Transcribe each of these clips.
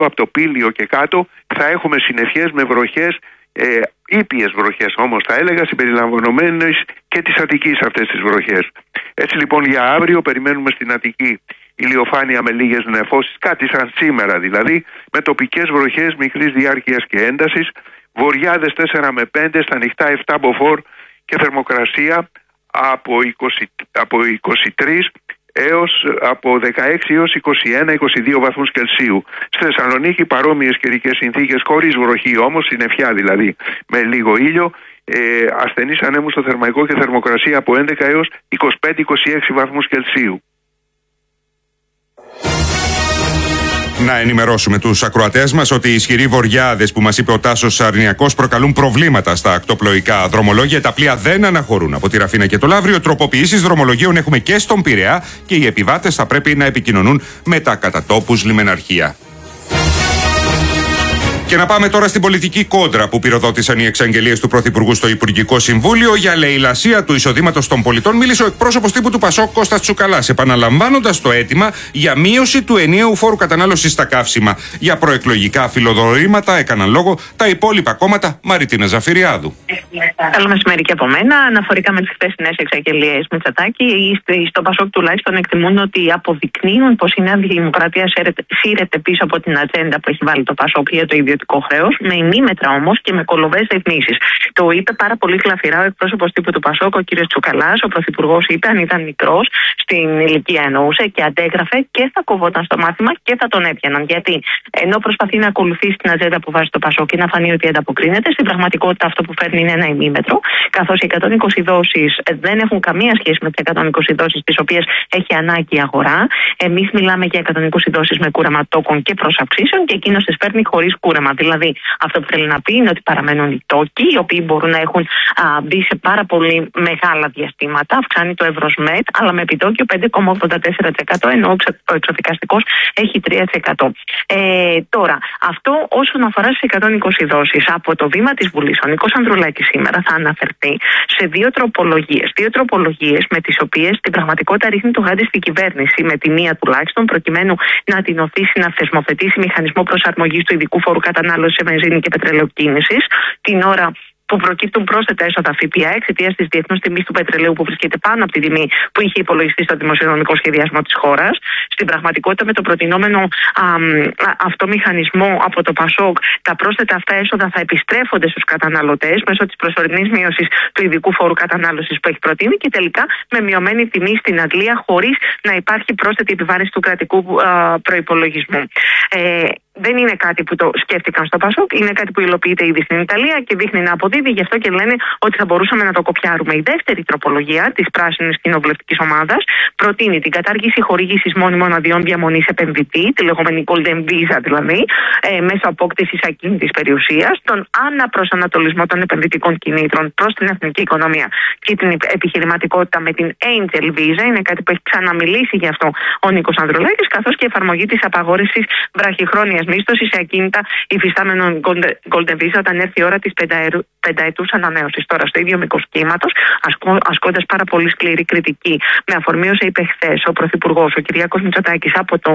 από το Πήλιο και κάτω θα έχουμε συννεφιές με βροχές, ήπιες βροχές όμως θα έλεγα, συμπεριλαμβανομένες και της Αττικής αυτές τις βροχές. Έτσι λοιπόν για αύριο περιμένουμε στην Αττική ηλιοφάνεια με λίγες νεφώσεις, κάτι σαν σήμερα δηλαδή, με τοπικές βροχές μικρής διάρκειας και έντασης, βοριάδες 4 με 5, στα νυχτά 7 μποφόρ και θερμοκρασία από 23 έως από 16 έως 21-22 βαθμούς Κελσίου. Στη Θεσσαλονίκη παρόμοιες καιρικές συνθήκες, χωρίς βροχή όμως, συννεφιά δηλαδή, με λίγο ήλιο, ασθενείς ανέμους στο θερμαϊκό και θερμοκρασία από 11 έως 25-26 βαθμούς Κελσίου. Να ενημερώσουμε τους ακροατές μας ότι οι ισχυροί βοριάδες που μας είπε ο Τάσος Αρνιακός προκαλούν προβλήματα στα ακτοπλοϊκά δρομολόγια. Τα πλοία δεν αναχωρούν από τη Ραφίνα και το Λαύριο. Τροποποιήσεις δρομολογίων έχουμε και στον Πειραιά και οι επιβάτες θα πρέπει να επικοινωνούν με τα κατατόπους λιμεναρχεία. Και να πάμε τώρα στην πολιτική κόντρα που πυροδότησαν οι εξαγγελίες του Πρωθυπουργού στο Υπουργικό Συμβούλιο για λαιλασία του εισοδήματος των πολιτών. Μίλησε ο εκπρόσωπος τύπου του ΠΑΣΟΚ Κώστας Τσουκαλάς, επαναλαμβάνοντας το αίτημα για μείωση του ενιαίου φόρου κατανάλωσης στα καύσιμα. Για προεκλογικά φιλοδορήματα έκαναν λόγο τα υπόλοιπα κόμματα. Μαριτίνα Ζαφυριάδου. Καλό μεσημέρι και από μένα. Αναφορικά με τις χθεσινές εξαγγελίες Μητσοτάκη, στο ΠΑΣΟΚ τουλάχιστον εκτιμούν ότι αποδεικνύουν πως η Νέα Δημοκρατία σύρεται πίσω από την ατζέντα που έχει βάλει το ΠΑΣΟΚ για το ιδιωτικό χρέος, με ημίμετρα όμως και με κολοβές ρυθμίσεις. Το είπε πάρα πολύ γλαφυρά ο εκπρόσωπος τύπου του ΠΑΣΟΚ, ο κ. Τσουκαλάς. Ο πρωθυπουργός είπε, αν ήταν μικρός, στην ηλικία εννοούσε, και αντέγραφε και θα κοβόταν στο μάθημα και θα τον έπιαναν. Γιατί ενώ προσπαθεί να ακολουθήσει την ατζέντα που βάζει το ΠΑΣΟΚ και να φανεί ότι ανταποκρίνεται, στην πραγματικότητα αυτό που φέρνει είναι ένα ημίμετρο, καθώς οι 120 δόσεις δεν έχουν καμία σχέση με τις 120 δόσεις τις οποίες έχει ανάγκη η αγορά. Εμείς μιλάμε για 120 δόσεις με κούρεμα τόκων και προσαυξήσεων και εκείνος τις παίρνει χωρίς κούρεμα. Δηλαδή, αυτό που θέλει να πει είναι ότι παραμένουν οι τόκοι, οι οποίοι μπορούν να έχουν μπει σε πάρα πολύ μεγάλα διαστήματα. Αυξάνει το Ευρωσμέτ, αλλά με επιτόκιο 5,84%, ενώ ο εξωδικαστικός έχει 3%. Τώρα, αυτό όσον αφορά στις 120 δόσεις, από το βήμα της Βουλής, ο Νίκος Ανδρουλάκης σήμερα θα αναφερθεί σε δύο τροπολογίες. Δύο τροπολογίες με τις οποίες στην πραγματικότητα ρίχνει το γάντι στην κυβέρνηση, με τη μία τουλάχιστον, προκειμένου να την οθήσει να θεσμοθετήσει μηχανισμό προσαρμογής του ειδικού φόρου κατανάλωσης σε βενζίνη και πετρελαιοκίνησης, την ώρα που προκύπτουν πρόσθετα έσοδα ΦΠΑ εξαιτίας της διεθνούς τιμής του πετρελαίου που βρίσκεται πάνω από τη τιμή που είχε υπολογιστεί στο δημοσιονομικό σχεδιασμό της χώρας. Στην πραγματικότητα, με το προτινόμενο αυτό μηχανισμό από το ΠΑΣΟΚ, τα πρόσθετα αυτά έσοδα θα επιστρέφονται στους καταναλωτές μέσω της προσωρινής μείωσης του ειδικού φόρου κατανάλωσης που έχει προτείνει και τελικά με μειωμένη τιμή στην Αγγλία, χωρίς να υπάρχει πρόσθετη επιβάρυνση του κρατικού προϋπολογισμού. Δεν είναι κάτι που το σκέφτηκαν στο ΠΑΣΟΚ, είναι κάτι που υλοποιείται ήδη στην Ιταλία και δείχνει να αποδίδει, γι' αυτό και λένε ότι θα μπορούσαμε να το κοπιάρουμε. Η δεύτερη τροπολογία της Πράσινης Κοινοβουλευτικής Ομάδας προτείνει την κατάργηση χορήγησης μόνιμων αδειών διαμονής επενδυτή, τη λεγόμενη Golden Visa δηλαδή, μέσω απόκτησης ακίνητης περιουσίας, τον αναπροσανατολισμό των επενδυτικών κινήτρων προς την εθνική οικονομία και την επιχειρηματικότητα με την Angel Visa, είναι κάτι που έχει ξαναμιλήσει γι' αυτό ο Νίκος Ανδρουλάκης, καθώς και εφαρμογή της απαγόρευσης βραχυχρόνιας μίσθωση σε ακίνητα υφιστάμενων Golden Visa όταν έρθει η ώρα της πενταετούς ανανέωσης. Τώρα, στο ίδιο μήκος κύματος, ασκώντας πάρα πολύ σκληρή κριτική, με αφορμή όσα είπε χθες ο Πρωθυπουργός, ο Κυριάκος Μητσοτάκης, από το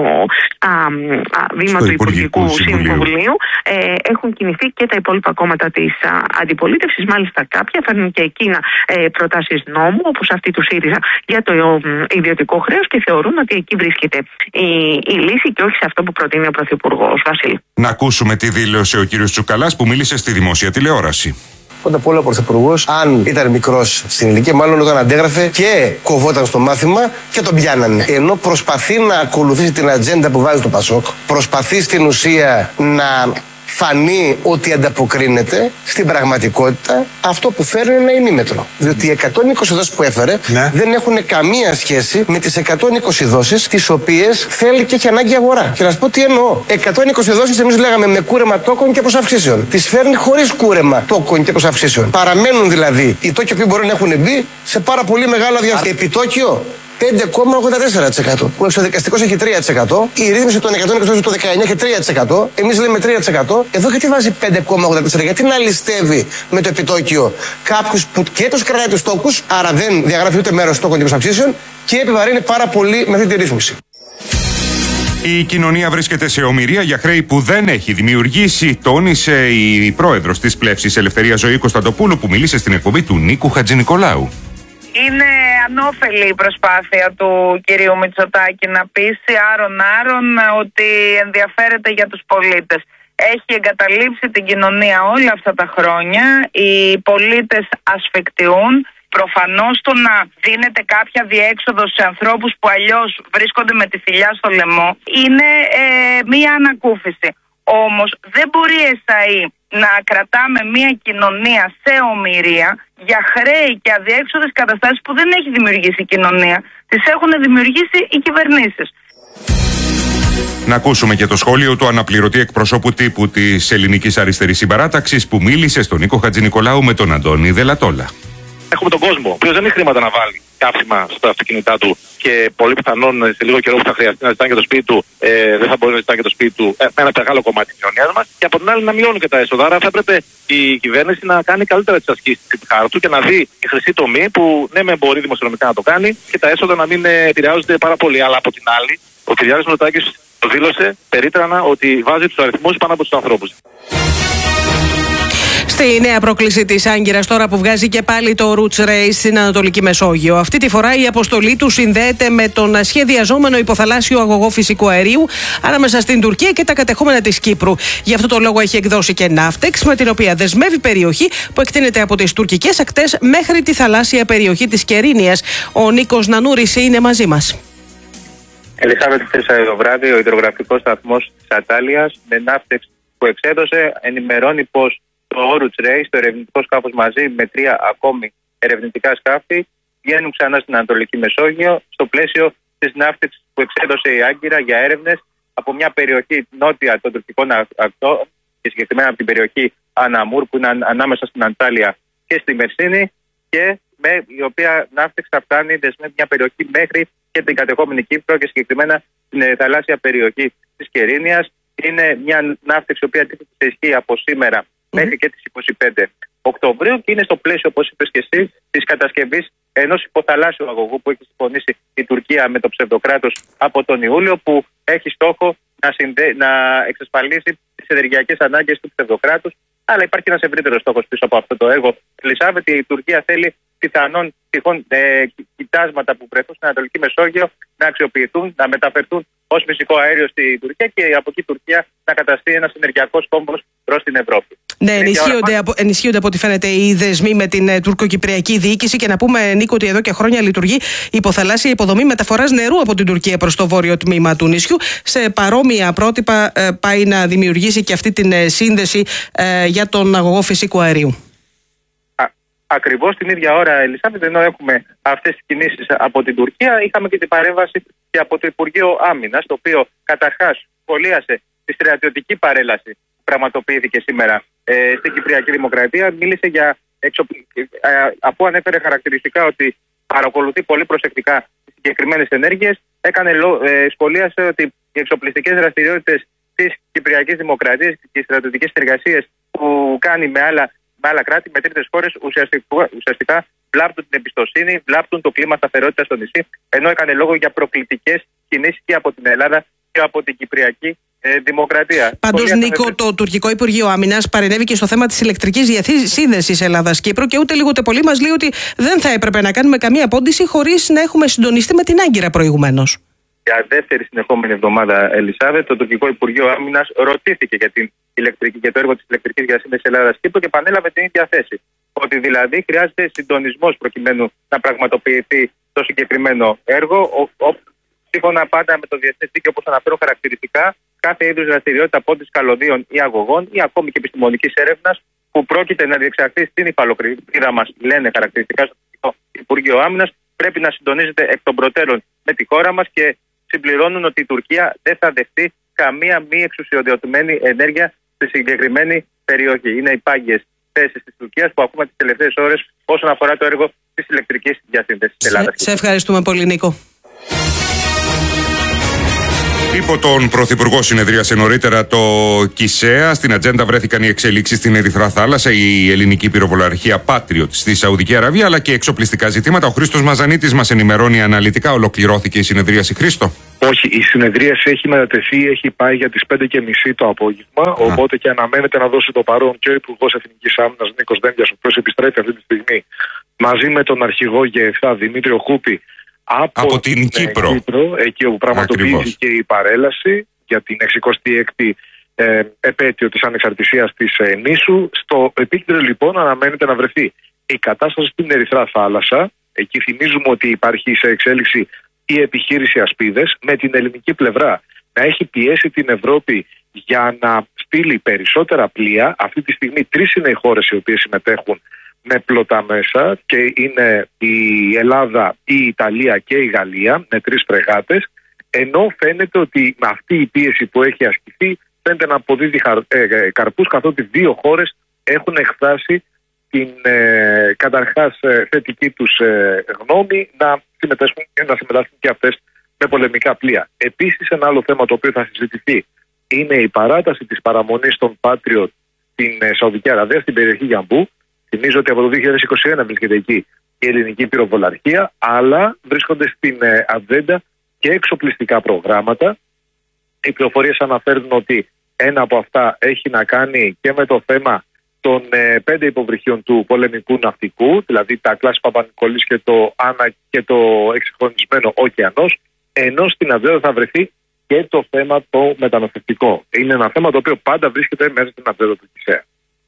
βήμα του Υπουργικού Συμβουλίου, έχουν κινηθεί και τα υπόλοιπα κόμματα της αντιπολίτευσης. Μάλιστα, κάποια φέρνουν και εκείνα προτάσεις νόμου, όπως αυτή του ΣΥΡΙΖΑ για το ιδιωτικό χρέος, και θεωρούν ότι εκεί βρίσκεται η λύση και όχι σε αυτό που προτείνει ο Πρωθυπουργός. Βασίλη. Να ακούσουμε τη δήλωση ο κύριος Τσουκαλάς που μίλησε στη δημόσια τηλεόραση. Πρώτα απ' όλα ο Πρωθυπουργός, αν ήταν μικρός στην ηλικία, μάλλον όταν αντέγραφε και κοβόταν στο μάθημα και τον πιάνανε. Ενώ προσπαθεί να ακολουθήσει την ατζέντα που βάζει το ΠΑΣΟΚ, προσπαθεί στην ουσία να φανεί ότι ανταποκρίνεται, στην πραγματικότητα αυτό που φέρνει είναι ένα ημίμετρο. Διότι οι 120 δόσεις που έφερε δεν έχουν καμία σχέση με τις 120 δόσεις τις οποίες θέλει και έχει ανάγκη η αγορά. Και να σας πω τι εννοώ. 120 δόσεις εμείς λέγαμε με κούρεμα τόκων και προσαυξήσεων. Τις φέρνει χωρίς κούρεμα τόκων και προσαυξήσεων. Παραμένουν δηλαδή οι τόκοι που μπορεί να έχουν μπει σε πάρα πολύ μεγάλα διάστημα. Επιτόκιο 5,84%. Ο εξωδικαστικός έχει 3%. Η ρύθμιση των 120 το 19 έχει 3%. Εμείς λέμε 3%. Εδώ γιατί βάζει 5,84%? Γιατί να ληστεύει με το επιτόκιο κάποιους που και τους κρατάει τους τόκους, άρα δεν διαγράφει ούτε μέρος τόκων και προσαυξήσεων, και επιβαρύνει πάρα πολύ με αυτή τη ρύθμιση. Η κοινωνία βρίσκεται σε ομηρία για χρέη που δεν έχει δημιουργήσει, τόνισε η πρόεδρος της Πλεύσης Ελευθερία Ζωή Κωνσταντοπούλου, που μίλησε στην εκπομπή του Νίκου Χατζηνικολάου. Είναι ανώφελη η προσπάθεια του κυρίου Μητσοτάκη να πείσει άρον ότι ενδιαφέρεται για τους πολίτες. Έχει εγκαταλείψει την κοινωνία όλα αυτά τα χρόνια. Οι πολίτες ασφικτιούν. Προφανώς το να δίνεται κάποια διέξοδο σε ανθρώπους που αλλιώς βρίσκονται με τη θηλιά στο λαιμό είναι μία ανακούφιση. Όμως δεν μπορεί ΕΣΑΗ να κρατάμε μία κοινωνία σε ομηρία για χρέη και αδιέξοδες καταστάσεις που δεν έχει δημιουργήσει η κοινωνία. Τις έχουν δημιουργήσει οι κυβερνήσεις. Να ακούσουμε και το σχόλιο του αναπληρωτή εκπροσώπου τύπου της Ελληνικής Αριστερής Συμπαράταξης, που μίλησε στον Νίκο Χατζηνικολάου με τον Αντώνη Δελατόλα. Έχουμε τον κόσμο, ο οποίος δεν έχει χρήματα να βάλει καύσιμα στα αυτοκίνητά του και πολύ πιθανόν σε λίγο καιρό που θα χρειαστεί να ζητάνε και το σπίτι του, δεν θα μπορεί να ζητάνε και το σπίτι του με ένα μεγάλο κομμάτι της κοινωνίας μας. Και από την άλλη να μειώνουν και τα έσοδα. Άρα θα έπρεπε η κυβέρνηση να κάνει καλύτερα τις ασκήσεις της χάρτου και να δει τη χρυσή τομή που ναι, με μπορεί δημοσιονομικά να το κάνει και τα έσοδα να μην επηρεάζονται πάρα πολύ. Αλλά από την άλλη, ο κ. Μητσοτάκης το δήλωσε περίτρανα ότι βάζει τους αριθμούς πάνω από τους ανθρώπους. Στη νέα πρόκληση της Άγκυρας, τώρα που βγάζει και πάλι το Roots Race στην Ανατολική Μεσόγειο. Αυτή τη φορά η αποστολή του συνδέεται με τον σχεδιαζόμενο υποθαλάσσιο αγωγό φυσικού αερίου ανάμεσα στην Τουρκία και τα κατεχόμενα της Κύπρου. Γι' αυτό το λόγο έχει εκδώσει και ναύτεξ, με την οποία δεσμεύει περιοχή που εκτείνεται από τις τουρκικές ακτές μέχρι τη θαλάσσια περιοχή της Κερίνιας. Ο Νίκος Νανούρης είναι μαζί μας. Ελισάβετ, χθες το βράδυ, ο υδρογραφικός σταθμός της Ατάλειας με ναύτεξ που εξέδωσε ενημερώνει πως το Roots Race, το ερευνητικό σκάφος μαζί με 3 ακόμη ερευνητικά σκάφη, βγαίνουν ξανά στην Ανατολική Μεσόγειο στο πλαίσιο της ναύτεξ που εξέδωσε η Άγκυρα για έρευνες από μια περιοχή νότια των τουρκικών ακτών και συγκεκριμένα από την περιοχή Αναμούρ που είναι ανάμεσα στην Αντάλια και στη Μερσίνη, και με η οποία ναύτεξ θα φτάνει δεσμεύει μια περιοχή μέχρι και την κατεχόμενη Κύπρο και συγκεκριμένα την θαλάσσια περιοχή της Κερίνιας. Είναι μια ναύτεξ η οποία τίθεται σε ισχύ από σήμερα μέχρι και τις 25 Οκτωβρίου και είναι στο πλαίσιο, όπως είπες και εσύ, της κατασκευής ενός υποθαλάσσιου αγωγού που έχει συμφωνήσει η Τουρκία με το ψευδοκράτος από τον Ιούλιο, που έχει στόχο να εξασφαλίσει τις ενεργειακές ανάγκες του ψευδοκράτους. Αλλά υπάρχει ένας ευρύτερος στόχος πίσω από αυτό το έργο. Ελισάβετ, η Τουρκία θέλει τυχόν κοιτάσματα που βρεθούν στην Ανατολική Μεσόγειο να αξιοποιηθούν, να μεταφερθούν ως φυσικό αέριο στην Τουρκία και από εκεί η Τουρκία να καταστεί ένας ενεργειακός κόμβος προς την Ευρώπη. Ναι, ενισχύονται από ό,τι φαίνεται οι δεσμοί με την τουρκοκυπριακή διοίκηση, και να πούμε, Νίκο, ότι εδώ και χρόνια λειτουργεί η υποθαλάσσια υποδομή μεταφοράς νερού από την Τουρκία προς το βόρειο τμήμα του νησιού. Σε παρόμοια πρότυπα πάει να δημιουργήσει και αυτή την σύνδεση για τον αγωγό φυσικού αερίου. Ακριβώς την ίδια ώρα, Ελισάβετ, ενώ έχουμε αυτές τις κινήσεις από την Τουρκία, είχαμε και την παρέμβαση και από το Υπουργείο Άμυνας, το οποίο καταρχάς σχολίασε τη στρατιωτική παρέλαση που πραγματοποιήθηκε σήμερα στην Κυπριακή Δημοκρατία. Μίλησε για αφού ανέφερε χαρακτηριστικά ότι παρακολουθεί πολύ προσεκτικά τις συγκεκριμένες ενέργειες, σχολίασε ότι οι εξοπλιστικές δραστηριότητες της Κυπριακής Δημοκρατίας και οι στρατιωτικές συνεργασίες που κάνει με άλλα κράτη, με τρίτες χώρες, ουσιαστικά βλάπτουν την εμπιστοσύνη, βλάπτουν το κλίμα σταθερότητας στο νησί, ενώ έκανε λόγο για προκλητικές κινήσεις και από την Ελλάδα και από την Κυπριακή Δημοκρατία. Πάντως, Νίκο, το τουρκικό Υπουργείο Άμυνας παρενέβη και στο θέμα της ηλεκτρικής διασύνδεσης Ελλάδα-Κύπρου και ούτε λίγο ούτε πολύ μας λέει ότι δεν θα έπρεπε να κάνουμε καμία απόντιση χωρίς να έχουμε συντονιστεί με την Άγκυρα προηγουμένως. Για δεύτερη συνεχόμενη εβδομάδα, Ελισάβετ, το τουρκικό Υπουργείο Άμυνας ρωτήθηκε για το έργο της ηλεκτρικής διασύνδεσης Ελλάδα-Κύπρου και επανέλαβε την ίδια θέση. Ότι δηλαδή χρειάζεται συντονισμός προκειμένου να πραγματοποιηθεί το συγκεκριμένο έργο. Σύμφωνα πάντα με το διεθνές δίκαιο, όπως αναφέρω χαρακτηριστικά, κάθε είδους δραστηριότητα απόντισης καλωδίων ή αγωγών ή ακόμη και επιστημονικής έρευνας που πρόκειται να διεξαχθεί στην υφαλοκρηπίδα μας, λένε χαρακτηριστικά στο Υπουργείο Άμυνας, πρέπει να συντονίζεται εκ των προτέρων με τη χώρα μας, και συμπληρώνουν ότι η Τουρκία δεν θα δεχτεί καμία μη εξουσιοδοτημένη ενέργεια στη συγκεκριμένη περιοχή. Είναι οι πάγιες θέσεις της Τουρκίας που ακούμε τις τελευταίες ώρες όσον αφορά το έργο της ηλεκτρικής διασύνδεσης της Ελλάδας. Σε ευχαριστούμε πολύ, Νίκο. Υπό τον Πρωθυπουργό συνεδρίασε νωρίτερα το ΚΙΣΕΑ. Στην ατζέντα βρέθηκαν οι εξελίξεις στην Ερυθρά Θάλασσα, η ελληνική πυροβολαρχία Patriot στη Σαουδική Αραβία, αλλά και εξοπλιστικά ζητήματα. Ο Χρήστος Μαζανίτης μας ενημερώνει αναλυτικά. Ολοκληρώθηκε η συνεδρίαση, Χρήστο? Όχι, η συνεδρίαση έχει μετατεθεί, έχει πάει για τις 5:30 το απόγευμα. Οπότε και αναμένεται να δώσει το παρόν και ο Υπουργός Εθνικής Άμυνας Νίκος Δένδιας, ο οποίος επιστρέφει αυτή τη στιγμή, μαζί με τον αρχηγό ΓΕΘΑ Δημήτριο Χούπη από την Κύπρο, εκεί όπου πραγματοποιήθηκε η παρέλαση για την 66η επέτειο της ανεξαρτησίας της νήσου. Στο επίκεντρο λοιπόν αναμένεται να βρεθεί η κατάσταση στην Ερυθρά Θάλασσα. Εκεί θυμίζουμε ότι υπάρχει σε εξέλιξη η επιχείρηση Ασπίδες, με την ελληνική πλευρά να έχει πιέσει την Ευρώπη για να στείλει περισσότερα πλοία. Αυτή τη στιγμή 3 είναι οι χώρες οι οποίες συμμετέχουν με πλωτά μέσα, και είναι η Ελλάδα, η Ιταλία και η Γαλλία με 3 φρεγάτες, ενώ φαίνεται ότι με αυτή η πίεση που έχει ασκηθεί φαίνεται να αποδίδει καρπούς, καθότι 2 χώρες έχουν εκφράσει την καταρχάς θετική τους γνώμη να συμμετάσχουν και αυτές με πολεμικά πλοία. Επίσης, ένα άλλο θέμα το οποίο θα συζητηθεί είναι η παράταση της παραμονής των Patriot στην Σαουδική Αραβία, στην περιοχή Γιαμπού. Θυμίζω ότι από το 2021 βρίσκεται εκεί η ελληνική πυροβολαρχία, αλλά βρίσκονται στην ατζέντα και εξοπλιστικά προγράμματα. Οι πληροφορίες αναφέρουν ότι ένα από αυτά έχει να κάνει και με το θέμα των 5 υποβρυχίων του πολεμικού ναυτικού, δηλαδή τα κλάση Παπα-Νικολής και το Άννα και το εξυγχρονισμένο Ωκεανός, ενώ στην ατζέντα θα βρεθεί και το θέμα το μεταναστευτικό. Είναι ένα θέμα το οποίο πάντα βρίσκεται μέσα στην ατζέντα του ΚΙΣΕΑ.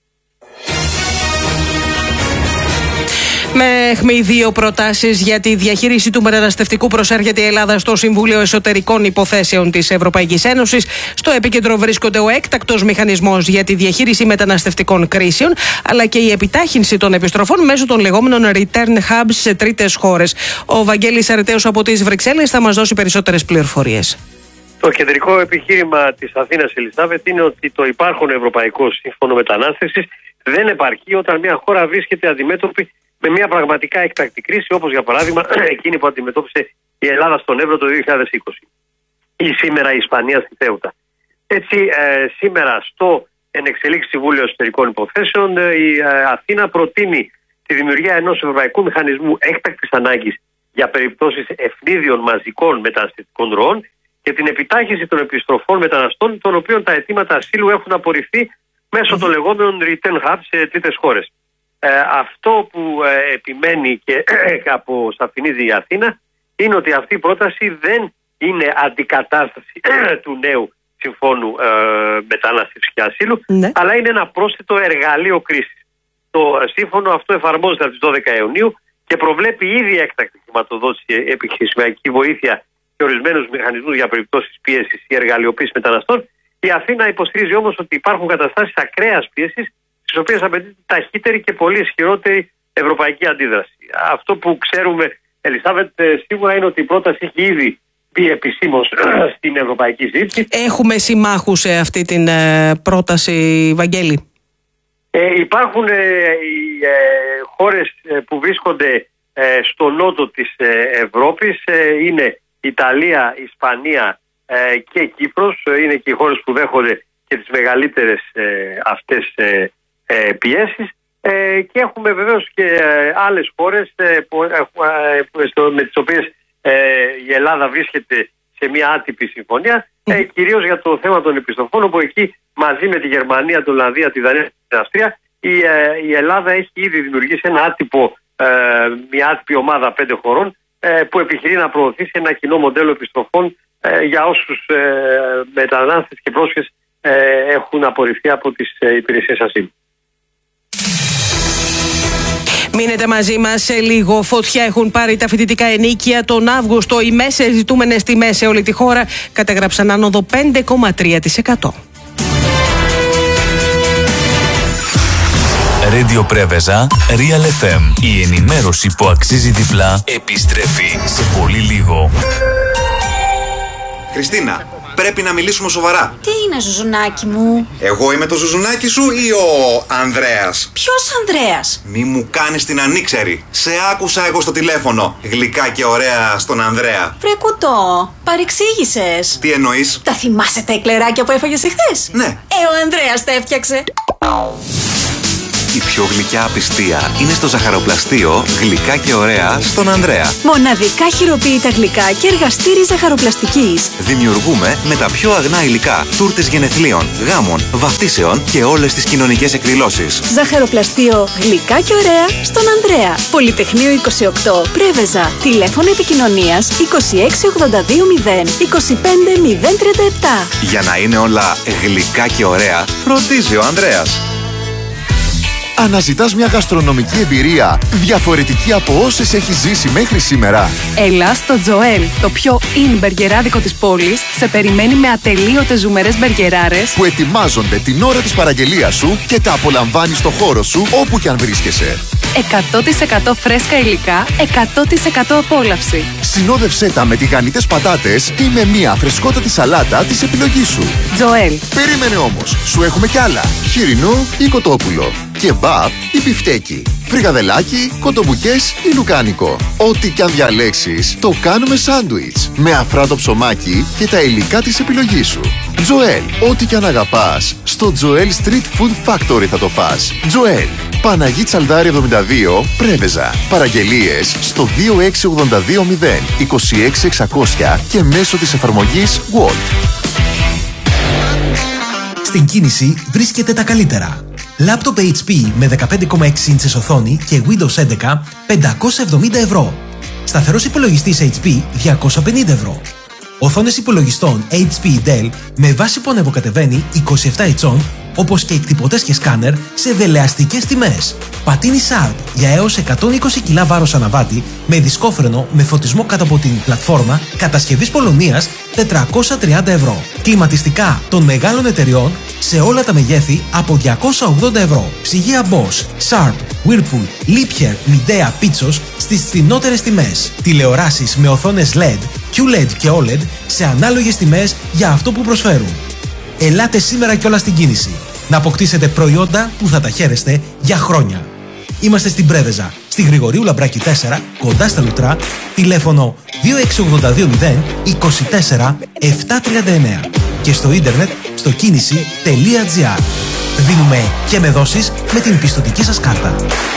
Με αιχμή 2 προτάσεις για τη διαχείριση του μεταναστευτικού προσέρχεται η Ελλάδα στο Συμβούλιο Εσωτερικών Υποθέσεων της Ευρωπαϊκής Ένωσης. Στο επίκεντρο βρίσκονται ο έκτακτος μηχανισμός για τη διαχείριση μεταναστευτικών κρίσεων, αλλά και η επιτάχυνση των επιστροφών μέσω των λεγόμενων return hubs σε τρίτες χώρες. Ο Βαγγέλης Αρετέος από τις Βρυξέλλες θα μας δώσει περισσότερες πληροφορίες. Το κεντρικό επιχείρημα της Αθήνας, Ελισάβετ, είναι ότι το υπάρχον Ευρωπαϊκό Σύμφωνο Μετανάστευσης δεν επαρκεί όταν μια χώρα βρίσκεται αντιμέτωπη με μια πραγματικά έκτακτη κρίση, όπως για παράδειγμα εκείνη που αντιμετώπισε η Ελλάδα στον Εύρο το 2020 ή σήμερα η Ισπανία στη Θέουτα. Έτσι, σήμερα στο ενεξελίξει Συμβούλιο Εσωτερικών Υποθέσεων η Αθήνα προτείνει τη δημιουργία ενός ευρωπαϊκού μηχανισμού έκτακτης ανάγκης για περιπτώσεις ευνίδιων μαζικών μεταναστευτικών ροών και την επιτάχυνση των επιστροφών μεταναστών, των οποίων τα αιτήματα ασύλου έχουν απορριφθεί μέσω των λεγόμενων return hubs σε τρίτες χώρες. Αυτό που επιμένει και αποσαφηνίζει η Αθήνα είναι ότι αυτή η πρόταση δεν είναι αντικατάσταση του νέου Συμφώνου Μετανάστευσης και Ασύλου, αλλά είναι ένα πρόσθετο εργαλείο κρίσης. Το σύμφωνο αυτό εφαρμόζεται από τις 12 Ιουνίου και προβλέπει ήδη έκτακτη χρηματοδότηση, επιχειρησιακή βοήθεια και ορισμένους μηχανισμούς για περιπτώσεις πίεσης ή εργαλειοποίησης μεταναστών. Η Αθήνα υποστηρίζει όμως ότι υπάρχουν καταστάσεις ακραίας πίεσης, στις οποίες απαιτείται ταχύτερη και πολύ ισχυρότερη ευρωπαϊκή αντίδραση. Αυτό που ξέρουμε, Ελισάβετ, σίγουρα είναι ότι η πρόταση έχει ήδη μπει επισήμως στην ευρωπαϊκή συζήτηση. Έχουμε συμμάχους σε αυτή την πρόταση, Βαγγέλη? Υπάρχουν οι χώρες που βρίσκονται στο νότο της Ευρώπης, είναι Ιταλία, Ισπανία και Κύπρος. Είναι και οι χώρες που δέχονται και τις μεγαλύτερες αυτές πιέσεις, και έχουμε βεβαίως και άλλες χώρες με τις οποίες η Ελλάδα βρίσκεται σε μια άτυπη συμφωνία, κυρίως για το θέμα των επιστροφών, όπου εκεί μαζί με τη Γερμανία, την Ολλανδία, τη Δανία και την Αυστρία η Ελλάδα έχει ήδη δημιουργήσει μια άτυπη ομάδα 5 χωρών που επιχειρεί να προωθήσει ένα κοινό μοντέλο επιστροφών για όσους μετανάστες και πρόσφυγες έχουν απορριφθεί από τις υπηρεσίες ασύλου. Μείνετε μαζί μας σε λίγο. Φωτιά έχουν πάρει τα φοιτητικά ενίκια τον Αύγουστο. Οι μέσες ζητούμενες τιμές σε όλη τη χώρα καταγράψαν άνοδο 5,3%. Radio Πρέβεζα, Real FM. Η ενημέρωση που αξίζει διπλά επιστρέφει σε πολύ λίγο. Χριστίνα, πρέπει να μιλήσουμε σοβαρά. Τι είναι, Ζουζουνάκι μου? Εγώ είμαι το Ζουζουνάκι σου ή ο Ανδρέας? Ποιος Ανδρέας? Μη μου κάνεις την ανήξερη. Σε άκουσα εγώ στο τηλέφωνο. Γλυκά και ωραία στον Ανδρέα. Βρε κουτό, παρεξήγησες. Τι εννοείς? Τα θυμάσαι τα εκλεράκια που έφαγες εχθές? Ναι. Ο Ανδρέας τα έφτιαξε. Η πιο γλυκιά απιστία είναι στο ζαχαροπλαστείο Γλυκά και ωραία στον Ανδρέα. Μοναδικά χειροποίητα γλυκά και εργαστήρι ζαχαροπλαστικής. Δημιουργούμε με τα πιο αγνά υλικά τούρτες γενεθλίων, γάμων, βαφτίσεων και όλες τις κοινωνικές εκδηλώσεις. Ζαχαροπλαστείο Γλυκά και ωραία στον Ανδρέα. Πολυτεχνείο 28, Πρέβεζα. Τηλέφωνο επικοινωνίας 26820 25037. Για να είναι όλα γλυκά και ωραία, φροντίζει ο Ανδρέας. Αναζητάς μια γαστρονομική εμπειρία διαφορετική από όσες έχεις ζήσει μέχρι σήμερα? Έλα στο Τζοέλ, το πιο in μπεργκεράδικο της πόλης, σε περιμένει με ατελείωτες ζουμερές μπεργκεράρες που ετοιμάζονται την ώρα της παραγγελίας σου και τα απολαμβάνεις στο χώρο σου όπου κι αν βρίσκεσαι. 100% φρέσκα υλικά, 100% απόλαυση. Συνόδευσέ τα με τηγανιτές πατάτες ή με μια φρεσκότατη σαλάτα της επιλογής σου. Τζοέλ. Περίμενε όμως, σου έχουμε κι άλλα. Χοιρινό ή κοτόπουλο. Κεμπάπ ή μπιφτέκι. Φρικαδελάκι, κοτομπουκές ή λουκάνικο. Ό,τι κι αν διαλέξεις, το κάνουμε σάντουιτς. Με αφράτο ψωμάκι και τα υλικά της επιλογής σου. Τζοέλ. Ό,τι κι αν αγαπάς, στο Τζοέλ Street Food Factory θα το φας. Τζοέλ. Παναγί Τσαλδάρη 72, Πρέβεζα. Παραγγελίες στο 26820 26600 και μέσω της εφαρμογής Walt. Στην κίνηση βρίσκεται τα καλύτερα. Λάπτοπ HP με 15,6 ίντσες οθόνη και Windows 11 570 ευρώ. Σταθερός υπολογιστής HP 250 ευρώ. Οθόνες υπολογιστών HP Dell με βάση που ανεβοκατεβαίνει 27 ετσών, όπως και εκτυπωτές και σκάνερ σε δελεαστικές τιμές. Πατίνι Sharp για έως 120 κιλά βάρος αναβάτη με δισκόφρενο με φωτισμό κάτω από την πλατφόρμα κατασκευής Πολωνίας 430 ευρώ. Κλιματιστικά των μεγάλων εταιριών σε όλα τα μεγέθη από 280 ευρώ. Ψυγεία Bosch, Sharp, Whirlpool, Liebherr, Midea, Pitsos στις φθηνότερες τιμές. Τηλεοράσεις με οθόνες LED, QLED και OLED σε ανάλογες τιμές για αυτό που προσφέρουν. Ελάτε σήμερα κιόλας στην κίνηση να αποκτήσετε προϊόντα που θα τα χαίρεστε για χρόνια. Είμαστε στην Πρέβεζα, στη Γρηγορίου Λαμπράκη 4, κοντά στα Λουτρά, τηλέφωνο 26820 24 739 και στο ίντερνετ στο κίνηση.gr. Δίνουμε και με δόσεις με την πιστωτική σας κάρτα.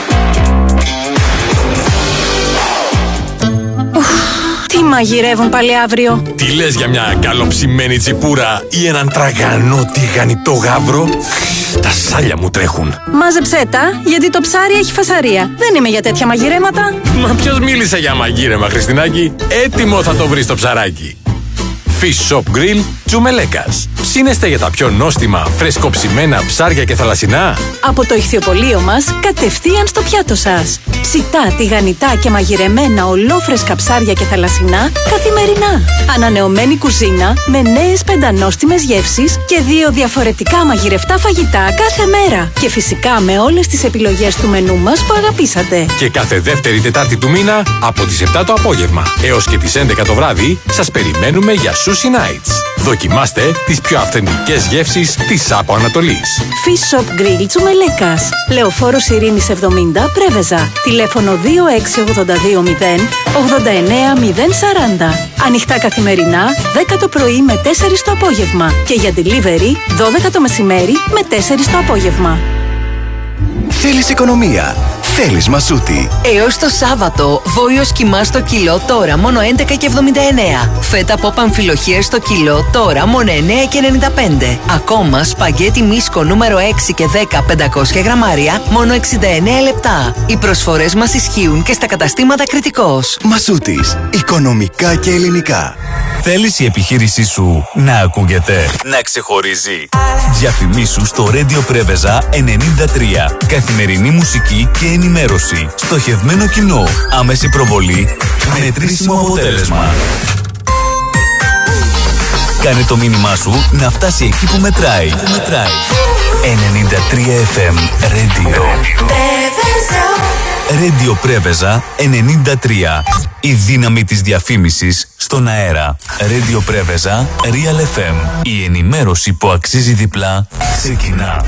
Τι μαγειρεύουν πάλι αύριο? Τι λες για μια καλοψημένη τσιπούρα ή έναν τραγανό τηγανιτό γάβρο? Τα σάλια μου τρέχουν. Μάζεψέ τα, γιατί το ψάρι έχει φασαρία. Δεν είμαι για τέτοια μαγειρέματα. Μα ποιος μίλησε για μαγείρεμα, Χριστινάκη? Έτοιμο θα το βρεις το ψαράκι. Fish Shop Grill Τσουμελέκας. Ψήνεστε για τα πιο νόστιμα, φρεσκοψημένα ψάρια και θαλασσινά? Από το ηχθιοπωλείο μας, κατευθείαν στο πιάτο σας. Ψητά, τηγανιτά και μαγειρεμένα ολόφρεσκα ψάρια και θαλασσινά καθημερινά. Ανανεωμένη κουζίνα με νέες πεντανόστιμες γεύσεις και 2 διαφορετικά μαγειρευτά φαγητά κάθε μέρα. Και φυσικά με όλες τις επιλογές του μενού μας που αγαπήσατε. Και κάθε δεύτερη Τετάρτη του μήνα από τις 7 το απόγευμα έως και τις 11 το βράδυ σας περιμένουμε για Sushi Nights. Δοκιμάστε τις πιο αυθεντικές γεύσεις της Άπο Ανατολής. Fish Shop Grill Τσουμελέκας. Λεωφόρος Ειρήνης 70, Πρέβεζα. Τηλέφωνο 26820 89040. Ανοιχτά καθημερινά 10 το πρωί με 4 το απόγευμα. Και για delivery 12 το μεσημέρι με 4 το απόγευμα. Θέλεις οικονομία? Θέλεις Μασούτη? Έως το Σάββατο, βόλιος κιμά στο κιλό τώρα μόνο 11,79. Φέτα από αμφιλοχίες στο κιλό τώρα μόνο 9,95. Ακόμα σπαγγέτι μίσκο νούμερο 6 και 10 500 γραμμάρια μόνο 69 λεπτά. Οι προσφορές μας ισχύουν και στα καταστήματα Κρητικός. Μασούτης. Οικονομικά και ελληνικά. Θέλεις η επιχείρησή σου να ακούγεται, να ξεχωρίζει? Διαφημίσου στο Radio Πρέβεζα 93. Καθημερινή μουσική και ενημέρωση. Στοχευμένο κοινό. Άμεση προβολή. Μετρήσιμο αποτέλεσμα. Κάνε το μήνυμά σου να φτάσει εκεί που μετράει. 93 FM Radio. Radio Πρέβεζα 93. Η δύναμη της διαφήμισης στο στον αέρα. Radio Πρέβεζα, Real FM. Η ενημέρωση που αξίζει διπλά ξεκινά.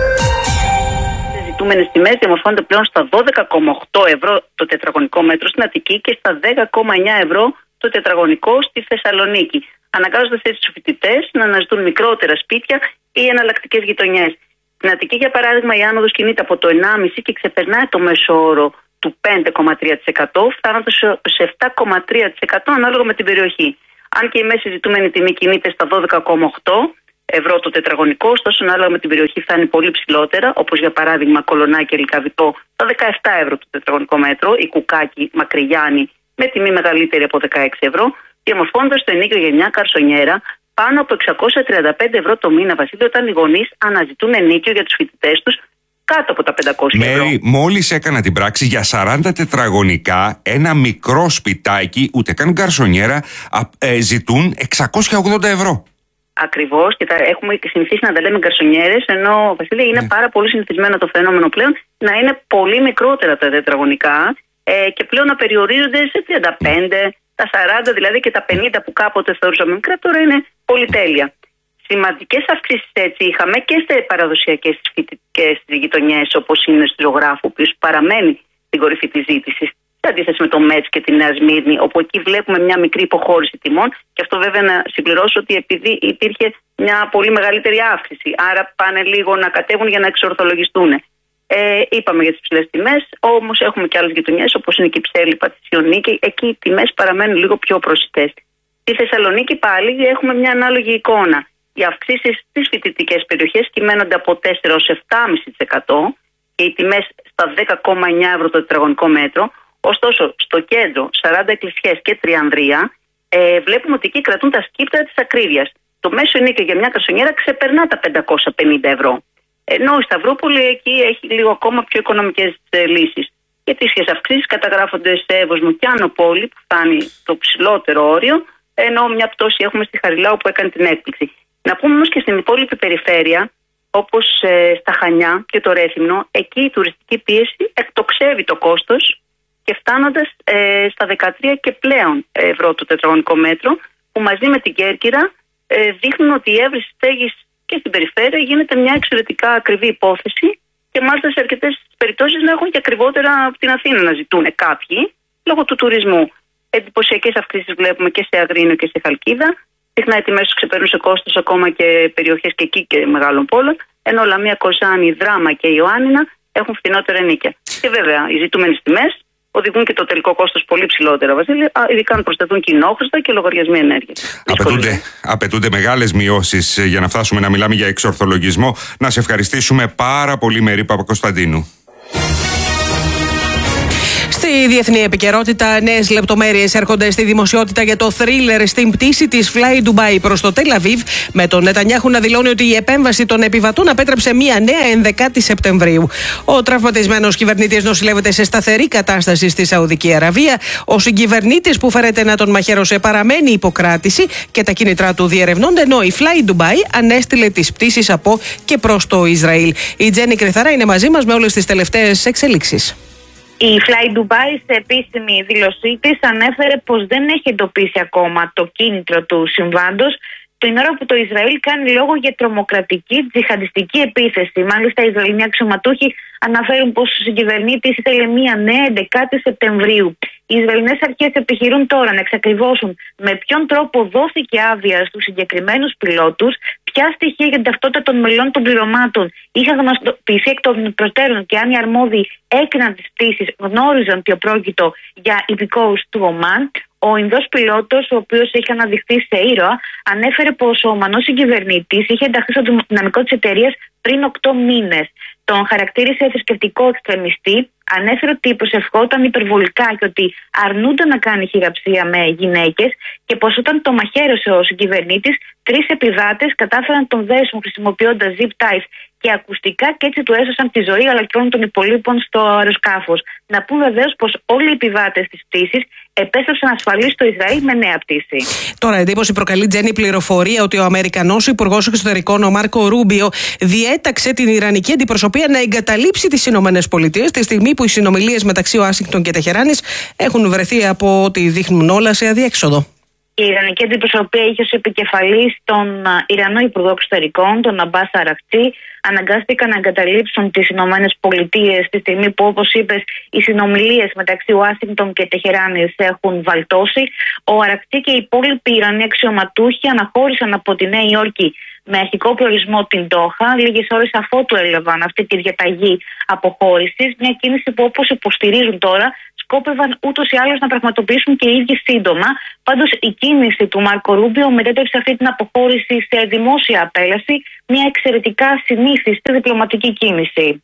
Συζητούμενες τιμές διαμορφώνονται πλέον στα 12,8 ευρώ το τετραγωνικό μέτρο στην Αττική και στα 10,9 ευρώ το τετραγωνικό στη Θεσσαλονίκη. Αναγκάζοντας έτσι τους φοιτητές να αναζητούν μικρότερα σπίτια ή εναλλακτικές γειτονιές. Στην Αττική, για παράδειγμα, η άνοδος κινείται από το 1,5% και ξεπερνάει το μέσο όρο του 5,3%, φτάνοντας σε 7,3% ανάλογα με την περιοχή. Αν και η μέση ζητούμενη τιμή κινείται στα 12,8 ευρώ το τετραγωνικό, ωστόσο ανάλογα με την περιοχή φτάνει πολύ ψηλότερα, όπως για παράδειγμα Κολονάκι, Λυκαβητό, τα 17 ευρώ το τετραγωνικό μέτρο, η Κουκάκι, Μακρυγιάννη με τιμή μεγαλύτερη από 16 ευρώ, διαμορφώνοντας το ενοίκιο γενιά Καρσονιέρα πάνω από 635 ευρώ το μήνα, Βασίλειο, όταν οι γονείς αναζητούν ενοίκιο για τους φοιτητές τους κάτω από τα 500 ευρώ. Μέρη, μόλις έκανα την πράξη για 40 τετραγωνικά, ένα μικρό σπιτάκι, ούτε καν γκαρσονιέρα, ζητούν 680 ευρώ. Ακριβώς, και έχουμε συνηθίσει να τα λέμε γκαρσονιέρες, ενώ, Βασίλεια, είναι πάρα πολύ συνηθισμένο το φαινόμενο πλέον να είναι πολύ μικρότερα τα τετραγωνικά και πλέον να περιορίζονται σε 35, τα 40 δηλαδή και τα 50 που κάποτε θεωρούσαμε μικρά, τώρα είναι πολυτέλεια. Σημαντικές αυξήσεις έτσι είχαμε και σε παραδοσιακές φοιτητικές γειτονιές, όπως είναι στη Ζωγράφου, ο οποίος παραμένει στην κορυφή της ζήτησης, σε αντίθεση με το ΜΕΤΣ και τη Νέα Σμύρνη, όπου εκεί βλέπουμε μια μικρή υποχώρηση τιμών. Και αυτό βέβαια να συμπληρώσω ότι επειδή υπήρχε μια πολύ μεγαλύτερη αύξηση, άρα πάνε λίγο να κατέβουν για να εξορθολογιστούν. Είπαμε για τις ψηλές τιμές, όμως έχουμε και άλλες γειτονιές, όπως είναι η Κυψέλη, η Πατησιονίκη, εκεί οι τιμές παραμένουν λίγο πιο προσιτές. Στη Θεσσαλονίκη πάλι έχουμε μια ανάλογη εικόνα. Οι αυξήσεις στις φοιτητικές περιοχές κυμαίνονται από 4 ως 7,5% και οι τιμές στα 10,9 ευρώ το τετραγωνικό μέτρο. Ωστόσο, στο κέντρο, 40 εκκλησιές και Τριανδρία, βλέπουμε ότι εκεί κρατούν τα σκύπτρα της ακρίβειας. Το μέσο ενοίκιο για μια καρσονιέρα ξεπερνά τα 550 ευρώ. Ενώ η Σταυρούπολη εκεί έχει λίγο ακόμα πιο οικονομικές λύσεις. Οι ετήσιες αυξήσεις καταγράφονται σε Εύωσμο και Άνω Πόλη, που φτάνει το ψηλότερο όριο, ενώ μια πτώση έχουμε στη Χαριλάου που έκανε την έκπληξη. Να πούμε όμως και στην υπόλοιπη περιφέρεια, όπως στα Χανιά και το Ρέθυμνο, εκεί η τουριστική πίεση εκτοξεύει το κόστος και φτάνοντας στα 13 και πλέον ευρώ το τετραγωνικό μέτρο, που μαζί με την Κέρκυρα δείχνουν ότι η έβριση στέγης και στην περιφέρεια γίνεται μια εξαιρετικά ακριβή υπόθεση και μάλιστα σε αρκετές περιπτώσεις να έχουν και ακριβότερα από την Αθήνα να ζητούν κάποιοι λόγω του τουρισμού. Εντυπωσιακές αυξήσεις βλέπουμε και σε Αγρίνιο και σε Χαλκίδα. Συχνά οι τιμές τους ξεπερνούν σε κόστος ακόμα και περιοχές και εκεί και μεγάλων πόλων, ενώ Λαμία, Κοζάνη, Δράμα και Ιωάννινα έχουν φθηνότερα ενοίκια. Και βέβαια οι ζητούμενες τιμές οδηγούν και το τελικό κόστος πολύ ψηλότερα, Βασίλη, ειδικά αν προσθεθούν κοινόχρηστα και λογαριασμοί ενέργειας. Απαιτούνται μεγάλες μειώσεις για να φτάσουμε να μιλάμε για εξορθολογισμό. Να σε ευχαριστήσουμε πάρα πολύ, Μέρη Παπακοσταντίνου. Στη διεθνή επικαιρότητα, νέες λεπτομέρειες έρχονται στη δημοσιότητα για το θρίλερ στην πτήση της Fly Dubai προς το Τελ Αβίβ, με τον Νετανιάχου να δηλώνει ότι η επέμβαση των επιβατών απέτρεψε μια νέα 11η Σεπτεμβρίου. Ο τραυματισμένος κυβερνήτης νοσηλεύεται σε σταθερή κατάσταση στη Σαουδική Αραβία. Ο συγκυβερνήτης που φέρεται να τον μαχαίρωσε παραμένει υποκράτηση και τα κίνητρά του διερευνώνται, ενώ η Fly Dubai ανέστειλε τις πτήσεις από και προς το Ισραήλ. Η Τζέννη Κρυθαρά είναι μαζί μας με όλες τις τελευταίες εξελίξεις. Η Fly Dubai σε επίσημη δήλωσή της ανέφερε πως δεν έχει εντοπίσει ακόμα το κίνητρο του συμβάντος, την ώρα που το Ισραήλ κάνει λόγο για τρομοκρατική τζιχαντιστική επίθεση. Μάλιστα, οι Ισραηλοί αξιωματούχοι αναφέρουν πως ο συγκυβερνήτης ήθελε μια νέα 11η Σεπτεμβρίου. Οι Ισραηλινές αρχές επιχειρούν τώρα να εξακριβώσουν με ποιον τρόπο δόθηκε άδεια στους συγκεκριμένους πιλότους, ποια στοιχεία για την ταυτότητα των μελών των πληρωμάτων είχαν γνωστοποιηθεί εκ των προτέρων και αν οι αρμόδιοι έκαναν τις πτήσεις γνώριζαν ότι πρόκειτο για υπηκόους του Ομάν. Ο Ινδός πιλότος, ο οποίος είχε αναδειχθεί σε ήρωα, ανέφερε πως ο Ομανός συγκυβερνήτης είχε ενταχθεί στο δυναμικό της εταιρείας πριν 8 μήνες. Τον χαρακτήρισε θρησκευτικό εξτρεμιστή, ανέφερε ότι προσευχόταν υπερβολικά και ότι αρνούνταν να κάνει χειραψία με γυναίκες και πως όταν το μαχαίρωσε ο συγκυβερνήτης, 3 επιβάτες κατάφεραν τον δέσουν χρησιμοποιώντας zip ties και ακουστικά και έτσι του έσωσαν τη ζωή αλλά και όλων των υπολείπων στο αεροσκάφος. Να πούμε βεβαίως πως όλοι οι επιβάτες της πτήσης επέστρεψαν ασφαλείς στο Ισραήλ με νέα πτήση. Τώρα, εντύπωση προκαλεί, Τζέννη, πληροφορία ότι ο Αμερικανός Υπουργός Εξωτερικών, ο Μάρκο Ρούμπιο, διέταξε την Ιρανική αντιπροσωπεία να εγκαταλείψει τις Ηνωμένες Πολιτείες τη στιγμή που οι συνομιλίες μεταξύ Ουάσιγκτον και Τεχεράνης έχουν βρεθεί, από ό,τι δείχνουν όλα, σε αδιέξοδο. και η Ιρανική αντιπροσωπεία είχε ως επικεφαλής τον Ιρανό Υπουργό Εξωτερικών, τον Αμπάς Αρακτσί. Αναγκάστηκαν να εγκαταλείψουν τις Ηνωμένες Πολιτείες τη στιγμή που, όπως είπες, οι συνομιλίες μεταξύ Ουάσιγκτον και Τεχεράνης έχουν βαλτώσει. Ο Αρακτσί και οι υπόλοιποι Ιρανοί αξιωματούχοι αναχώρησαν από τη Νέα Υόρκη με αρχικό προορισμό την Ντόχα, λίγες ώρες αφότου έλαβαν αυτή τη διαταγή αποχώρησης. Μια κίνηση που, όπως υποστηρίζουν τώρα, σκόπευαν ούτως ή άλλως να πραγματοποιήσουν και οι ίδιοι σύντομα. Πάντως, η κίνηση του Μάρκο Ρούμπιο μετέτρεψε αυτή την αποχώρηση σε δημόσια απέλαση, μια εξαιρετικά συνήθιστη διπλωματική κίνηση.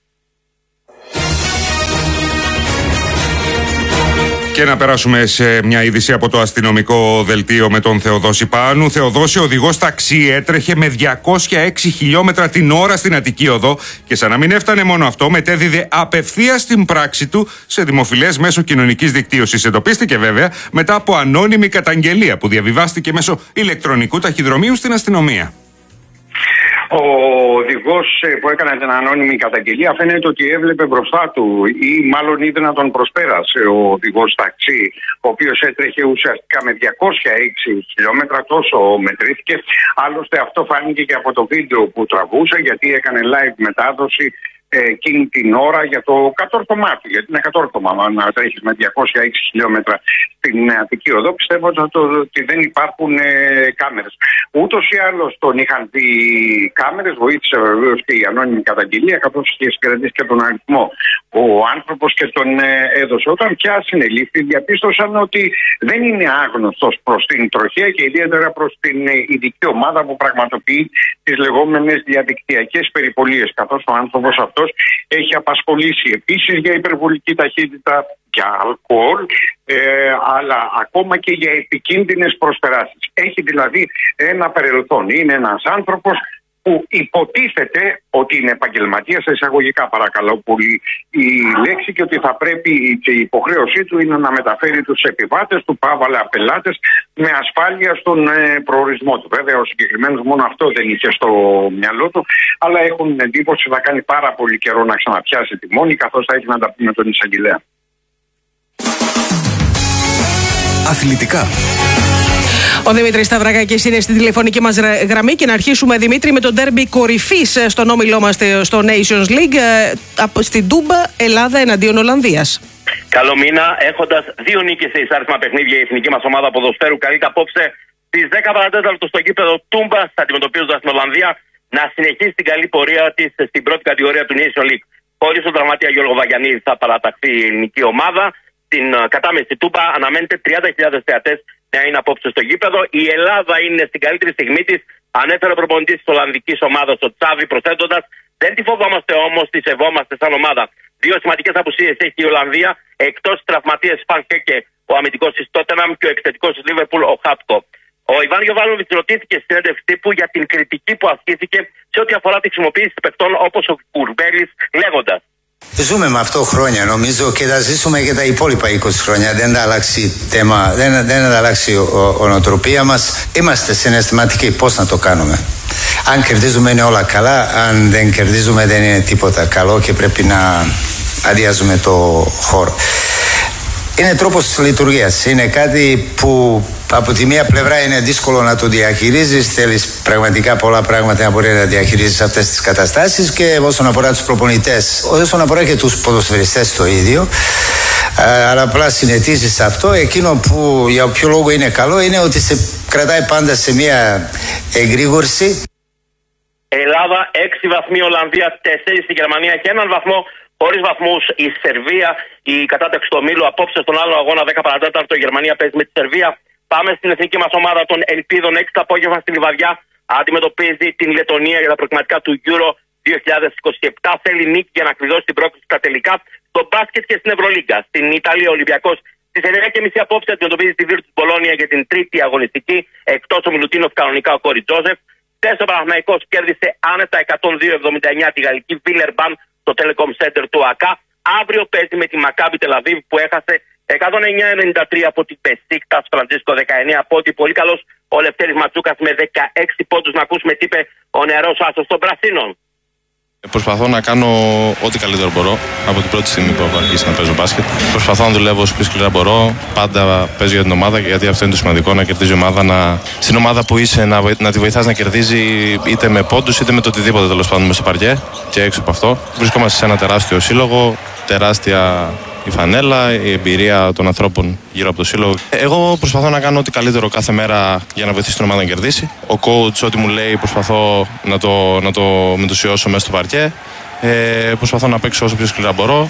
Και να περάσουμε σε μια είδηση από το αστυνομικό δελτίο με τον Θεοδόση Πάνου. Θεοδόση, ο οδηγός ταξί έτρεχε με 206 χιλιόμετρα την ώρα στην Αττική Οδό και σαν να μην έφτανε μόνο αυτό, μετέδιδε απευθείας την πράξη του σε δημοφιλές μέσω κοινωνικής δικτύωσης. Εντοπίστηκε βέβαια μετά από ανώνυμη καταγγελία που διαβιβάστηκε μέσω ηλεκτρονικού ταχυδρομείου στην αστυνομία. Ο οδηγός που έκανε την ανώνυμη καταγγελία φαίνεται ότι έβλεπε μπροστά του ή μάλλον είδε να τον προσπέρασε ο οδηγός ταξί, ο οποίος έτρεχε ουσιαστικά με 206 χιλιόμετρα, τόσο μετρήθηκε. Άλλωστε αυτό φάνηκε και από το βίντεο που τραβούσε, γιατί έκανε live μετάδοση εκείνη την ώρα για το κατόρθωμά του. Γιατί είναι κατόρθωμα να τρέχεις με 206 χιλιόμετρα στην Αττική Οδό. Πιστεύω ότι δεν υπάρχουν κάμερες. Ούτως ή άλλως τον είχαν δει κάμερες, βοήθησε βεβαίως και η ανώνυμη καταγγελία, καθώς είχε συγκρατήσει και τον αριθμό ο άνθρωπος και τον έδωσε. Όταν πια συνελήφθη, διαπίστωσαν ότι δεν είναι άγνωστος προς την τροχέα και ιδιαίτερα προς την ειδική ομάδα που πραγματοποιεί τις λεγόμενες διαδικτυακές περιπολίες, καθώς ο άνθρωπος αυτός έχει απασχολήσει επίσης για υπερβολική ταχύτητα, για αλκοόλ, αλλά ακόμα και για επικίνδυνες προσπεράσεις. Έχει δηλαδή ένα παρελθόν. Είναι ένας άνθρωπος που υποτίθεται ότι είναι επαγγελματίας, σε εισαγωγικά παρακαλώ πολύ η λέξη, και ότι θα πρέπει και η υποχρέωσή του είναι να μεταφέρει τους επιβάτες του, πάβαλα πελάτες, με ασφάλεια στον προορισμό του. Βέβαια ο συγκεκριμένος μόνο αυτό δεν είχε στο μυαλό του, αλλά έχουν εντύπωση θα κάνει πάρα πολύ καιρό να ξαναπιάσει τη μόνη, καθώς θα έχει να τα πει με τον εισαγγελέα. Αθλητικά. Ο Δημήτρης Σταυρακάκης είναι στην τηλεφωνική μας γραμμή και να αρχίσουμε, Δημήτρη, με τον ντέρμπι κορυφής στον όμιλό μας στο Nations League στην Τούμπα, Ελλάδα εναντίον Ολλανδίας. Καλό μήνα, έχοντας 2 νίκες σε εισάρισμα παιχνίδια, η εθνική μας ομάδα ποδοσφαίρου καλείται απόψε στις 10 παρατέταρτο στο γήπεδο Τούμπα, αντιμετωπίζοντας την Ολλανδία, να συνεχίσει την καλή πορεία της στην πρώτη κατηγορία του Nations League. Χωρίς τον τραυματία Γιώργο Βαγιανίδη θα παραταχθεί η ελληνική ομάδα. Στην κατάμεση Τούμπα αναμένεται 30.000 θεατές να είναι απόψε στο γήπεδο. Η Ελλάδα είναι στην καλύτερη στιγμή της. Ανέφερε ο προπονητής της Ολλανδικής ομάδας, ο Τσάβη, προσθέτοντας: δεν τη φοβόμαστε όμως, τη σεβόμαστε σαν ομάδα. 2 σημαντικές απουσίες έχει η Ολλανδία, εκτός τραυματίες Φανκέκε, ο αμυντικός της Τότεναμ και ο εξαιρετικός της Λίβερπουλ, ο Χάπκο. Ο Ιβάν Γιοβάνοβιτς ρωτήθηκε στη συνέντευξη τύπου για την κριτική που ασκήθηκε σε ό,τι αφορά τη χρησιμοποίηση παιχτών όπως ο Κουρμπέλης, λέγοντας: ζούμε με αυτό χρόνια, νομίζω, και θα ζήσουμε και τα υπόλοιπα 20 χρόνια. Δεν θα αλλάξει θέμα, δεν θα αλλάξει η νοοτροπία μας. Είμαστε συναισθηματικοί. Πώς να το κάνουμε? Αν κερδίζουμε είναι όλα καλά, αν δεν κερδίζουμε δεν είναι τίποτα καλό και πρέπει να αδειάζουμε το χώρο. Είναι τρόπος λειτουργίας. Είναι κάτι που από τη μία πλευρά είναι δύσκολο να το διαχειρίζεις. Θέλεις πραγματικά πολλά πράγματα να μπορεί να διαχειρίζεις αυτές τις καταστάσεις, και όσον αφορά τους προπονητές, όσον αφορά και τους ποδοσφαιριστές το ίδιο. Αλλά απλά συνετίζεις αυτό. Εκείνο που για ποιο λόγο είναι καλό είναι ότι σε κρατάει πάντα σε μία εγρήγορση. Ελλάδα 6 βαθμοί, Ολλανδία 4, στη Γερμανία και 1 βαθμό. Χωρίς βαθμούς η Σερβία, η κατάταξη του ομίλου. Απόψε στον άλλο αγώνα 10 παρατέταρτο η Γερμανία παίζει με τη Σερβία. Πάμε στην εθνική μας ομάδα των Ελπίδων. 6 το απόγευμα στη Λιβαδιά αντιμετωπίζει την Λετωνία για τα προκριματικά του Euro 2027. Θέλει νίκη για να κλειδώσει την πρόκληση στα τελικά. Στο μπάσκετ και στην Ευρωλίγκα. Στην Ιταλία ο Ολυμπιακός στις 9.30 απόψε αντιμετωπίζει τη Βίρτους Μπολόνια για την τρίτη αγωνιστική. Εκτός ο Μιλουτίνοφ, κανονικά ο Κόρι Τζόζεφ. Ο Παναθηναϊκός κέρδισε άνετα 102-79 τη γαλλική Βίλερμπαν στο Telecom Center του ΑΚΑ. Αύριο παίζει με τη Μακάμπι Τελαβίβ που έχασε 109-93 από την Πεσίκτας, Φραντζίσκο 19 πόντι. Πολύ καλός ο Λευτέρης Ματσούκας με 16 πόντους. Να ακούσουμε τι είπε ο νεαρός άσος των Πρασίνων. Προσπαθώ να κάνω ό,τι καλύτερο μπορώ από την πρώτη στιγμή που έχω αρχίσει να παίζω μπάσκετ. Προσπαθώ να δουλεύω όσο πιο σκληρά μπορώ. Πάντα παίζω για την ομάδα, γιατί αυτό είναι το σημαντικό, να κερδίζει η ομάδα. Στην ομάδα που είσαι, να τη βοηθάς να κερδίζει είτε με πόντους είτε με το οτιδήποτε τέλος πάντων μέσα στο παρκέ και έξω από αυτό. Βρισκόμαστε σε ένα τεράστιο σύλλογο, τεράστια η φανέλα, η εμπειρία των ανθρώπων γύρω από το σύλλογο. Εγώ προσπαθώ να κάνω ό,τι καλύτερο κάθε μέρα για να βοηθήσω την ομάδα να κερδίσει. Ο coach, ό,τι μου λέει, προσπαθώ να το μετουσιώσω μέσα στο παρκέ. Προσπαθώ να παίξω όσο πιο σκληρά μπορώ.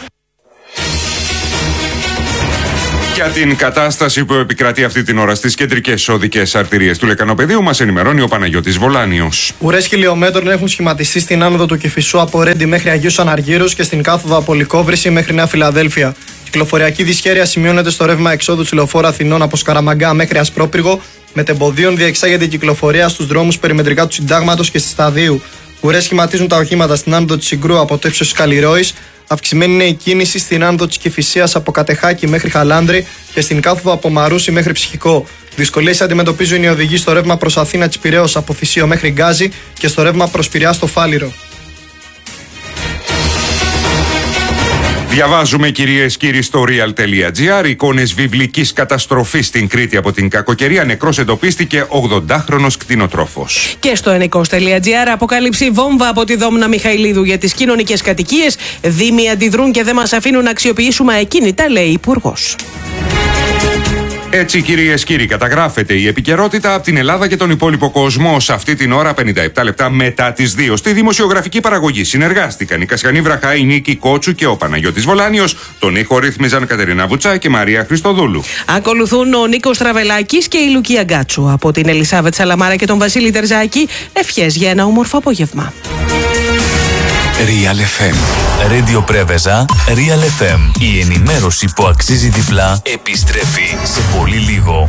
Για την κατάσταση που επικρατεί αυτή την ώρα στις κεντρικές οδικές αρτηρίες του Λεκανοπεδίου μας ενημερώνει ο Παναγιώτης Βολάνιος. Ουρές χιλιόμετρων έχουν σχηματιστεί στην άνοδο του Κηφισού από Ρέντι μέχρι Αγίους Αναργύρους και στην κάθοδο από Λυκόβρηση μέχρι Νέα Φιλαδέλφια. Κυκλοφοριακή δυσχέρεια σημειώνεται στο ρεύμα εξόδου της Λεωφόρου Αθηνών από Σκαραμαγκά μέχρι Ασπρόπυργο. Μετεμποδίων διεξάγεται η κυκλοφορία στους δρόμους περιμετρικά του Συντάγματος και στη Σταδίου. Ουρές σχηματίζουν τα οχήματα στην άνοδο της Συγκρού από το ύψος της Καλλιρόης. Αυξημένη είναι η κίνηση στην άνοδο της Κηφισίας από Κατεχάκη μέχρι Χαλάνδρη και στην κάθοδο από Μαρούσι μέχρι Ψυχικό. Δυσκολίες αντιμετωπίζουν οι οδηγοί στο ρεύμα προς Αθήνα της Πειραιώς από Θησίο μέχρι Γκάζι και στο ρεύμα προς Πειραιά στο Φάληρο. Διαβάζουμε, κυρίες και κύριοι, στο real.gr εικόνες βιβλικής καταστροφής στην Κρήτη από την κακοκαιρία. Νεκρός εντοπίστηκε 80χρονος κτηνοτρόφος. Και στο ενικός.gr αποκάλυψη βόμβα από τη Δόμνα Μιχαηλίδου για τις κοινωνικές κατοικίες. Δήμοι αντιδρούν και δεν μας αφήνουν να αξιοποιήσουμε ακίνητα, λέει υπουργός. Έτσι, κυρίες και κύριοι, καταγράφεται η επικαιρότητα από την Ελλάδα και τον υπόλοιπο κόσμο. Σε αυτή την ώρα, 57 λεπτά μετά τις 2. Στη δημοσιογραφική παραγωγή συνεργάστηκαν η Κασιανή Βραχά, η Νίκη Κότσου και ο Παναγιώτης Βολάνιος. Τον ήχο ρύθμιζαν Κατερίνα Βουτσά και Μαρία Χριστοδούλου. Ακολουθούν ο Νίκος Τραβελάκης και η Λουκία Γκάτσου. Από την Ελισάβετ Σαλαμάρα και τον Βασίλη Τερζάκη, ευχές για ένα όμορφο απόγευμα. Real FM. Radio Πρέβεζα, Real FM. Η ενημέρωση που αξίζει διπλά επιστρέφει σε πολύ λίγο.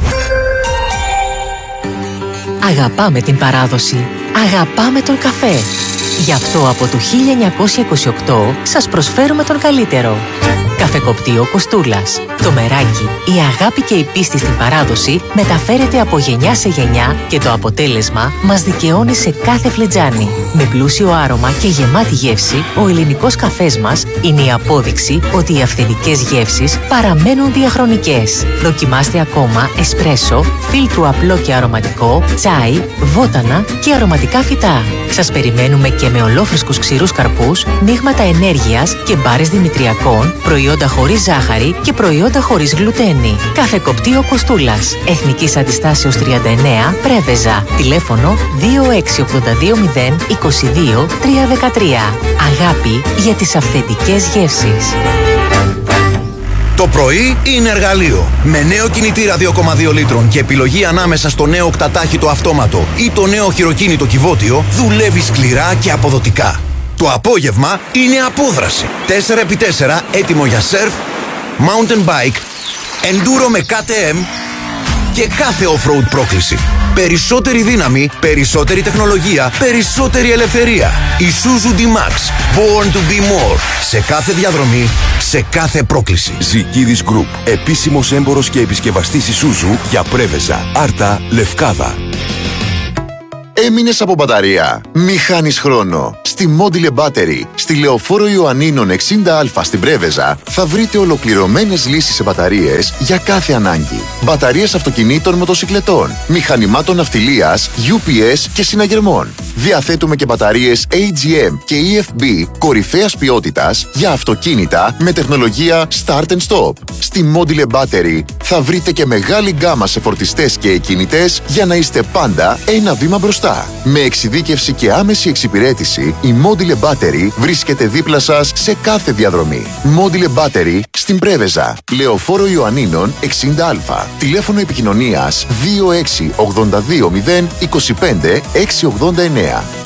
Αγαπάμε την παράδοση. Αγαπάμε τον καφέ. Γι' αυτό από το 1928 σας προσφέρουμε τον καλύτερο. Καφεκοπτείο Κοστούλας. Το μεράκι, η αγάπη και η πίστη στην παράδοση μεταφέρεται από γενιά σε γενιά και το αποτέλεσμα μας δικαιώνει σε κάθε φλετζάνι. Με πλούσιο άρωμα και γεμάτη γεύση, ο ελληνικός καφές μας είναι η απόδειξη ότι οι αυθεντικές γεύσεις παραμένουν διαχρονικές. Δοκιμάστε ακόμα εσπρέσο, φίλτρου απλό και αρωματικό, τσάι, βότανα και αρωματικά φυτά. Σας περιμένουμε και με ολόφρεσκους ξηρούς καρπούς, μείγματα ενέργειας και μπάρες δημητριακών, προϊόντα χωρίς ζάχαρη και προϊόντα χωρίς γλουτένη. Καφεκοπτείο Κοστούλας. Εθνικής Αντιστάσεως 39, Πρέβεζα. Τηλέφωνο 26820 22 313. Αγάπη για τις αυθεντικές γεύσεις. Το πρωί είναι εργαλείο. Με νέο κινητήρα 2,2 λίτρων και επιλογή ανάμεσα στο νέο οκτατάχυτο αυτόματο ή το νέο χειροκίνητο κυβότιο, δουλεύει σκληρά και αποδοτικά. Το απόγευμα είναι απόδραση. 4x4 έτοιμο για σερφ, mountain bike, enduro με KTM και κάθε off-road πρόκληση. Περισσότερη δύναμη, περισσότερη τεχνολογία, περισσότερη ελευθερία. Isuzu D-Max. Born to be more. Σε κάθε διαδρομή, σε κάθε πρόκληση. Ζικίδης Group. Επίσημος έμπορος και επισκευαστής Isuzu για Πρέβεζα, Άρτα, Λευκάδα. Έμεινες από μπαταρία? Μη χάνεις χρόνο. Στη Module Battery, στη Λεωφόρο Ιωαννίνων 60Α στην Πρέβεζα, θα βρείτε ολοκληρωμένες λύσεις σε μπαταρίες για κάθε ανάγκη. Μπαταρίες αυτοκινήτων, μοτοσικλετών, μηχανημάτων ναυτιλίας, UPS και συναγερμών. Διαθέτουμε και μπαταρίες AGM και EFB κορυφαίας ποιότητας για αυτοκίνητα με τεχνολογία Start and Stop. Στη Module Battery θα βρείτε και μεγάλη γκάμα σε φορτιστές και εκκινητές για να είστε πάντα ένα βήμα μπροστά. Με εξειδίκευση και άμεση εξυπηρέτηση, η Module Battery βρίσκεται δίπλα σας σε κάθε διαδρομή. Module Battery στην Πρέβεζα, Λεωφόρο Ιωαννίνων 60Α. Τηλέφωνο επικοινωνίας 2682 025 689.